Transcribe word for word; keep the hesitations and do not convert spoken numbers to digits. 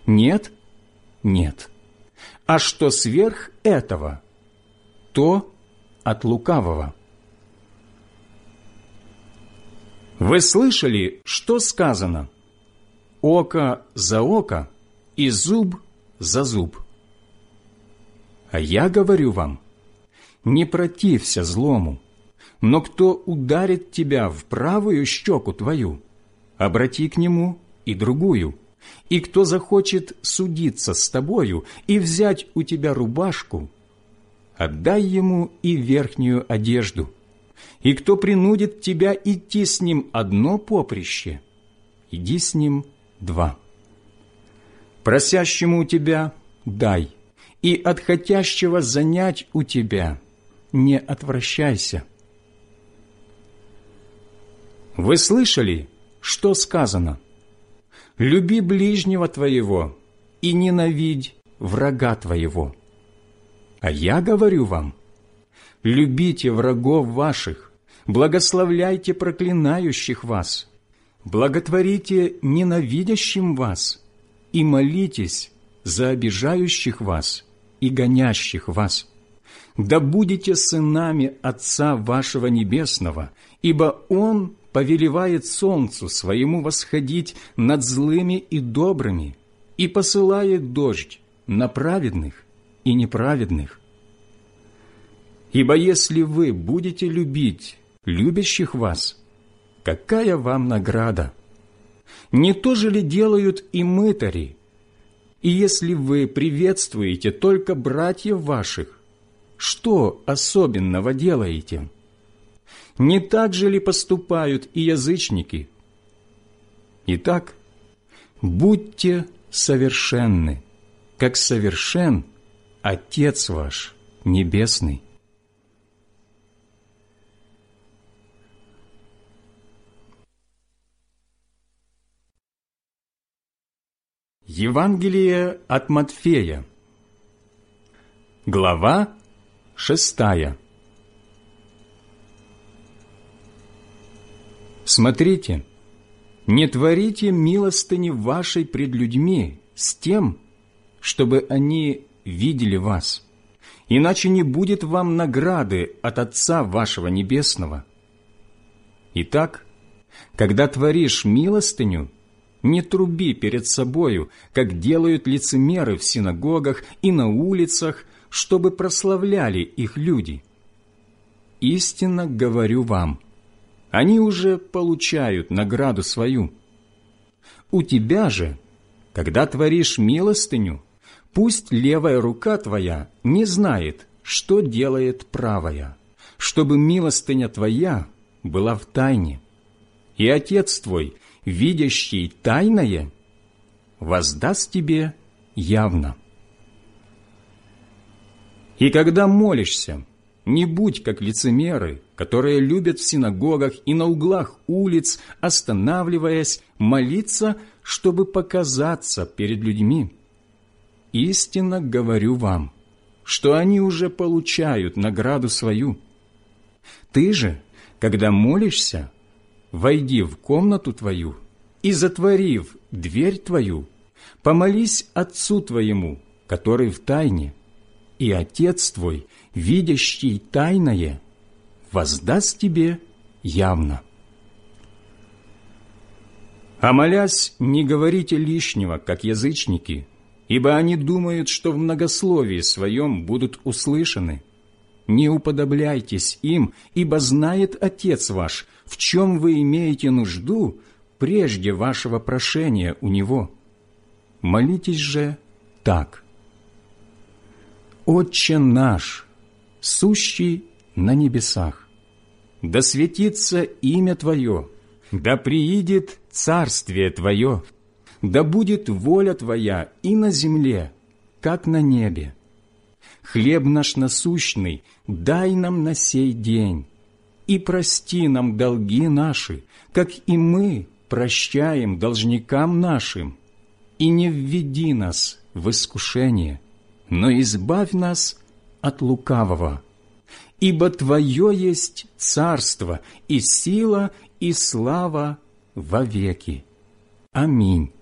Нет? Нет. А что сверх этого, то от лукавого. Вы слышали, что сказано? Око за око и зуб за зуб. А я говорю вам, не протився злому, но кто ударит тебя в правую щеку твою, обрати к нему и другую. И кто захочет судиться с тобою и взять у тебя рубашку, отдай ему и верхнюю одежду. И кто принудит тебя идти с ним одно поприще, иди с ним два. Просящему у тебя дай, и от хотящего занять у тебя не отвращайся. Вы слышали, что сказано? Люби ближнего твоего и ненавидь врага твоего. А я говорю вам, любите врагов ваших, благословляйте проклинающих вас, благотворите ненавидящим вас и молитесь за обижающих вас и гонящих вас. Да будете сынами Отца вашего Небесного, ибо Он повелевает солнцу своему восходить над злыми и добрыми и посылает дождь на праведных и неправедных. Ибо если вы будете любить любящих вас, какая вам награда? Не то же ли делают и мытари? И если вы приветствуете только братьев ваших, что особенного делаете? Не так же ли поступают и язычники? Итак, будьте совершенны, как совершен Отец ваш Небесный. Евангелие от Матфея, глава шестая. Смотрите, не творите милостыни вашей пред людьми с тем, чтобы они видели вас, иначе не будет вам награды от Отца вашего Небесного. Итак, когда творишь милостыню, не труби перед собою, как делают лицемеры в синагогах и на улицах, чтобы прославляли их люди. Истинно говорю вам, они уже получают награду свою. У тебя же, когда творишь милостыню, пусть левая рука твоя не знает, что делает правая, чтобы милостыня твоя была в тайне, и Отец твой, видящий тайное, воздаст тебе явно. И когда молишься, не будь как лицемеры, которые любят в синагогах и на углах улиц, останавливаясь, молиться, чтобы показаться перед людьми. Истинно говорю вам, что они уже получают награду свою. Ты же, когда молишься, войди в комнату твою и, затворив дверь твою, помолись Отцу твоему, который в тайне, и Отец твой, видящий тайное, воздаст тебе явно. А молясь, не говорите лишнего, как язычники, ибо они думают, что в многословии своем будут услышаны. Не уподобляйтесь им, ибо знает Отец ваш, в чем вы имеете нужду прежде вашего прошения у Него. Молитесь же так. Отче наш, сущий на небесах, да светится имя Твое, да приидет царствие Твое, да будет воля Твоя и на земле, как на небе. Хлеб наш насущный дай нам на сей день, и прости нам долги наши, как и мы прощаем должникам нашим, и не введи нас в искушение, но избавь нас от лукавого. Ибо Твое есть царство, и сила, и слава вовеки. Аминь.